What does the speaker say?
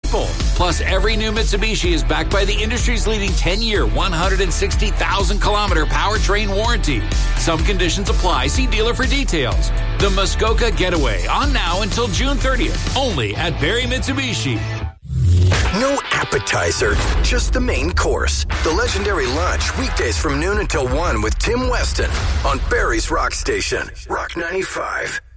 simple. Plus, every new Mitsubishi is backed by the industry's leading 10-year, 160,000-kilometer powertrain warranty. Some conditions apply. See dealer for details. The Muskoka Getaway, on now until June 30th, only at Barrie Mitsubishi. No appetizer, just the main course. The legendary lunch, weekdays from noon until 1 with Tim Weston on Barrie's Rock Station, Rock 95.